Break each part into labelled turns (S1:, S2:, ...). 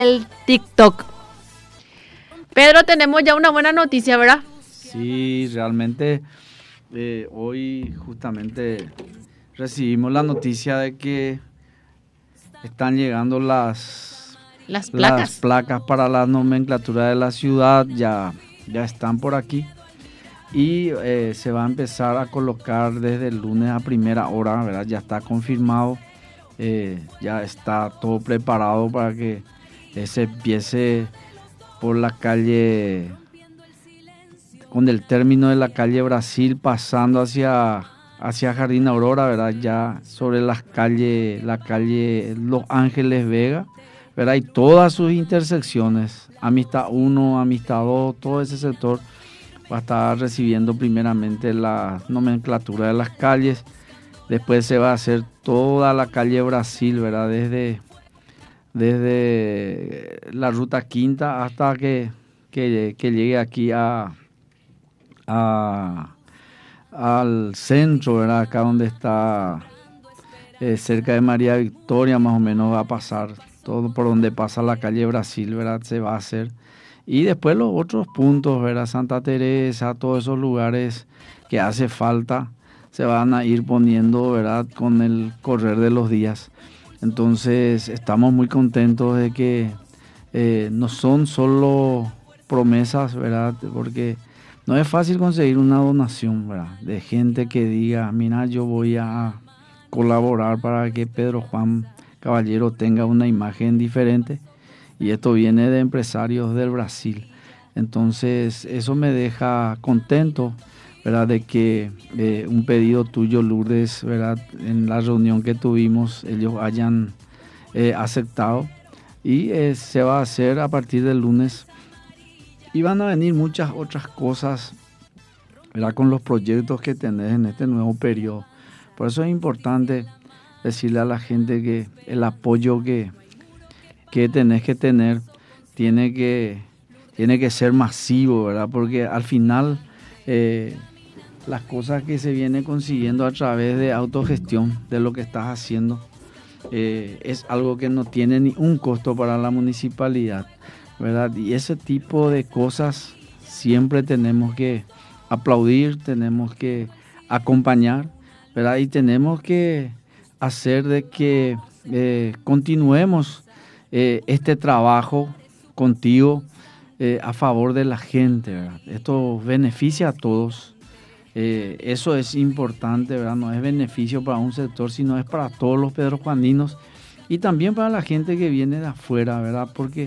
S1: el TikTok. Pedro, tenemos ya una buena noticia, ¿verdad?
S2: Sí, realmente hoy justamente recibimos la noticia de que están llegando
S1: Las
S2: las
S1: placas.
S2: placas para la nomenclatura de la ciudad, ya están por aquí y se va a empezar a colocar desde el lunes a primera hora, ¿verdad? Ya está confirmado, ya está todo preparado para que se empiece por la calle, con el término de la calle Brasil, pasando hacia Jardín Aurora, ¿verdad? Ya sobre la calle Los Ángeles Vega, ¿verdad? Y todas sus intersecciones, Amistad 1, Amistad 2, todo ese sector va a estar recibiendo primeramente la nomenclatura de las calles. Después se va a hacer toda la calle Brasil, ¿verdad? Desde la ruta quinta hasta que llegue aquí a- al centro, ¿verdad? Acá donde está, cerca de María Victoria, más o menos va a pasar todo por donde pasa la calle Brasil, ¿verdad? Se va a hacer. Y después los otros puntos, ¿verdad? Santa Teresa, todos esos lugares que hace falta, se van a ir poniendo, ¿verdad? Con el correr de los días. Entonces estamos muy contentos de que no son solo promesas, ¿verdad? Porque no es fácil conseguir una donación, ¿verdad? De gente que diga, mira, yo voy a colaborar para que Pedro Juan Caballero tenga una imagen diferente. Y esto viene de empresarios del Brasil. Entonces, eso me deja contento, ¿verdad? De que un pedido tuyo, Lourdes, ¿verdad? En la reunión que tuvimos, ellos hayan aceptado. Y se va a hacer a partir del lunes. Y van a venir muchas otras cosas, ¿verdad? Con los proyectos que tenés en este nuevo periodo. Por eso es importante decirle a la gente que el apoyo que tenés que tener tiene que, tiene que ser masivo, ¿verdad? Porque al final las cosas que se vienen consiguiendo a través de autogestión de lo que estás haciendo es algo que no tiene ni un costo para la municipalidad, ¿verdad? Y ese tipo de cosas siempre tenemos que aplaudir, tenemos que acompañar, ¿verdad? Y tenemos que hacer de que continuemos este trabajo contigo a favor de la gente, ¿verdad? Esto beneficia a todos. Eso es importante, ¿verdad? No es beneficio para un sector, sino es para todos los pedrojuaninos y también para la gente que viene de afuera, ¿verdad? Porque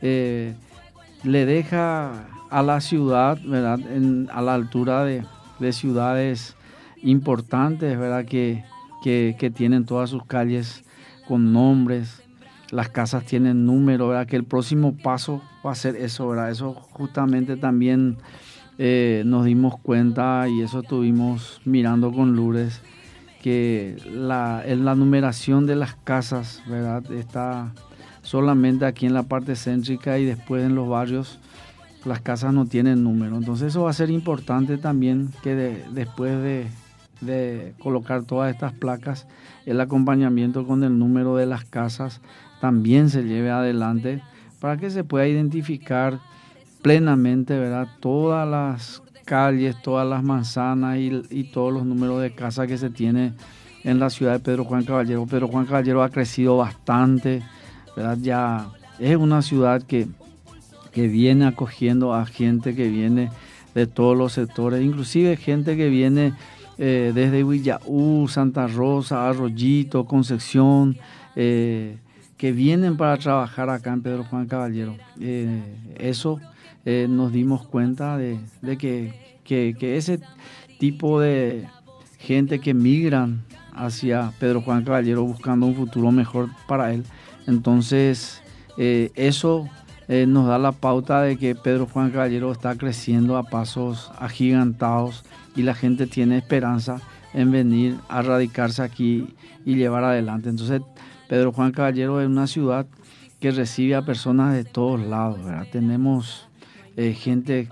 S2: le deja a la ciudad, ¿verdad? A la altura de ciudades importantes, ¿verdad? Que tienen todas sus calles con nombres, las casas tienen número, ¿verdad? Que el próximo paso va a ser eso, ¿verdad? Eso justamente también nos dimos cuenta y eso estuvimos mirando con Lourdes, que en la numeración de las casas, ¿verdad? Está solamente aquí en la parte céntrica y después en los barrios las casas no tienen número. Entonces eso va a ser importante también que después de colocar todas estas placas, el acompañamiento con el número de las casas también se lleve adelante para que se pueda identificar plenamente, ¿verdad? Todas las calles, todas las manzanas y todos los números de casa que se tiene en la ciudad de Pedro Juan Caballero. Pedro Juan Caballero ha crecido bastante, ¿verdad? Ya es una ciudad que viene acogiendo a gente que viene de todos los sectores, inclusive gente que viene desde Villaú, Santa Rosa, Arroyito, Concepción, que vienen para trabajar acá en Pedro Juan Caballero. Eso nos dimos cuenta de que ese tipo de gente que migran hacia Pedro Juan Caballero buscando un futuro mejor para él. Entonces, eso nos da la pauta de que Pedro Juan Caballero está creciendo a pasos agigantados y la gente tiene esperanza en venir a radicarse aquí y llevar adelante. Entonces, Pedro Juan Caballero es una ciudad que recibe a personas de todos lados, ¿verdad? Tenemos gente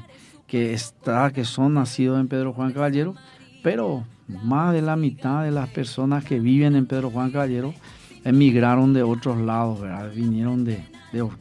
S2: que son nacidos en Pedro Juan Caballero, pero más de la mitad de las personas que viven en Pedro Juan Caballero emigraron de otros lados, ¿verdad? Vinieron de